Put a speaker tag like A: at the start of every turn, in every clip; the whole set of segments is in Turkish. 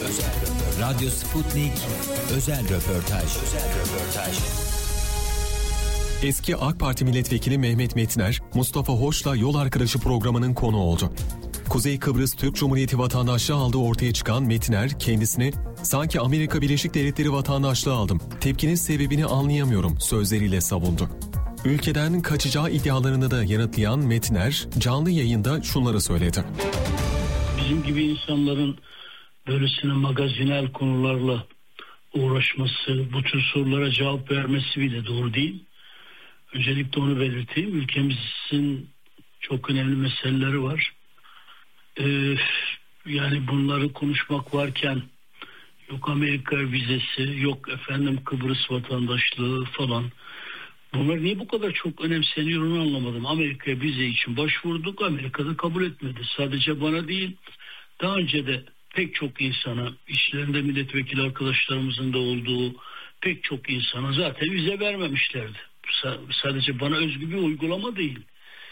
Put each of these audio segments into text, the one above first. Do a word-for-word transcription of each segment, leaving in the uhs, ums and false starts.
A: Özel röportaj. Radyo Sputnik özel röportaj. Özel röportaj.
B: Eski AK Parti milletvekili Mehmet Metiner, Mustafa Hoş'la Yol Arkadaşı programının konu oldu. Kuzey Kıbrıs Türk Cumhuriyeti vatandaşlığı aldığı ortaya çıkan Metiner, kendisini "Sanki Amerika Birleşik Devletleri vatandaşlığı aldım. Tepkinin sebebini anlayamıyorum" sözleriyle savundu. Ülkeden kaçacağı iddialarını da yanıtlayan Metiner, canlı yayında şunları söyledi.
C: Bizim gibi insanların böylesine magazinel konularla uğraşması, bu tür sorulara cevap vermesi bile doğru değil. Öncelikle onu belirteyim. Ülkemizin çok önemli meseleleri var. Ee, yani bunları konuşmak varken yok Amerika vizesi, yok efendim Kıbrıs vatandaşlığı falan. Bunlar niye bu kadar çok önemseniyor onu anlamadım. Amerika'ya vize için başvurduk. Amerika'da kabul etmedi. Sadece bana değil, daha önce de pek çok insana, işlerinde milletvekili arkadaşlarımızın da olduğu pek çok insana zaten vize vermemişlerdi. Sadece bana özgü bir uygulama değil.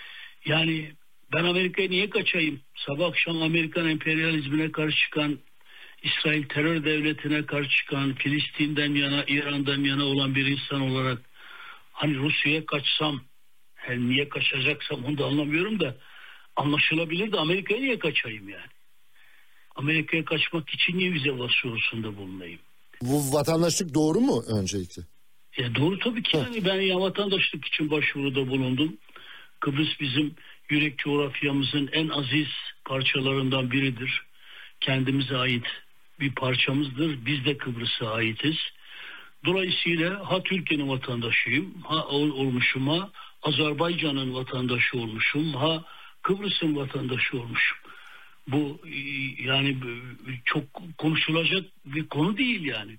C: Yani ben Amerika'ya niye kaçayım? Sabah akşam Amerikan emperyalizmine karşı çıkan, İsrail terör devletine karşı çıkan, Filistin'den yana, İran'dan yana olan bir insan olarak hani Rusya'ya kaçsam, yani niye kaçacaksam onu da anlamıyorum da anlaşılabilir de Amerika'ya niye kaçayım yani? Amerika'ya kaçmak için niye vize başvurusunda bulunayım?
D: Bu vatandaşlık doğru mu öncelikle?
C: Ya doğru tabii ki. Yani ben ya vatandaşlık için başvuruda bulundum. Kıbrıs bizim yürek coğrafyamızın en aziz parçalarından biridir. Kendimize ait bir parçamızdır. Biz de Kıbrıs'a aitiz. Dolayısıyla ha Türkiye'nin vatandaşıyım, ha olmuşum, ha Azerbaycan'ın vatandaşı olmuşum, ha Kıbrıs'ın vatandaşı olmuşum. Bu yani çok konuşulacak bir konu değil yani.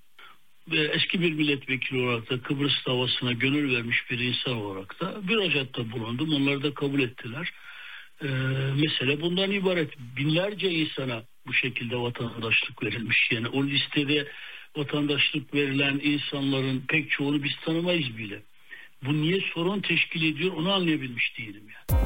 C: Eski bir milletvekili olarak da Kıbrıs davasına gönül vermiş bir insan olarak da müracaatta bulundum. Onlar da kabul ettiler. Ee, mesele bundan ibaret. Binlerce insana bu şekilde vatandaşlık verilmiş. Yani o listede vatandaşlık verilen insanların pek çoğunu biz tanımayız bile. Bu niye sorun teşkil ediyor onu anlayabilmiş değilim yani.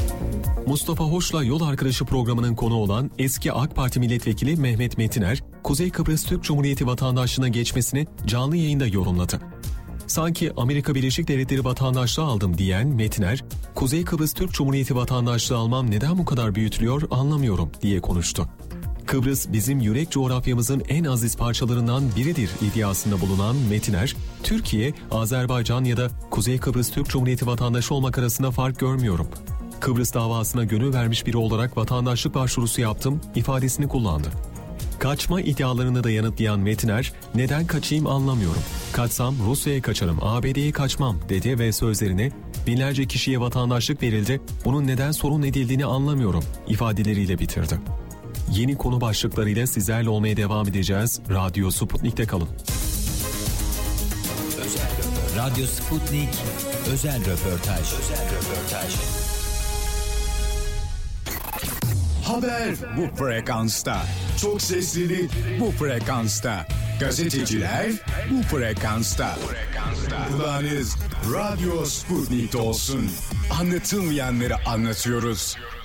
B: Mustafa Hoş'la Yol Arkadaşı programının konu olan eski AK Parti milletvekili Mehmet Metiner, Kuzey Kıbrıs Türk Cumhuriyeti vatandaşlığına geçmesini canlı yayında yorumladı. "Sanki Amerika Birleşik Devletleri vatandaşlığı aldım" diyen Metiner, "Kuzey Kıbrıs Türk Cumhuriyeti vatandaşlığı almam neden bu kadar büyütülüyor anlamıyorum" diye konuştu. Kıbrıs bizim yürek coğrafyamızın en aziz parçalarından biridir iddiasında bulunan Metiner, Türkiye, Azerbaycan ya da Kuzey Kıbrıs Türk Cumhuriyeti vatandaşı olmak arasında fark görmüyorum. Kıbrıs davasına gönül vermiş biri olarak vatandaşlık başvurusu yaptım ifadesini kullandı. Kaçma iddialarını da yanıtlayan Metiner, "Neden kaçayım anlamıyorum. Kaçsam Rusya'ya kaçarım, A B D'ye kaçmam" dedi ve sözlerini "Binlerce kişiye vatandaşlık verildi, bunun neden sorun edildiğini anlamıyorum" ifadeleriyle bitirdi. Yeni konu başlıklarıyla sizlerle olmaya devam edeceğiz. Radyo Sputnik'te kalın.
A: Özel Radyo Sputnik özel röportaj. Özel röportaj.
E: Haber bu frekansta. Çok seslili bu frekansta. Gazeteciler bu frekansta. Kulağınız Radyo Sputnik'te olsun. Anlatılmayanları anlatıyoruz.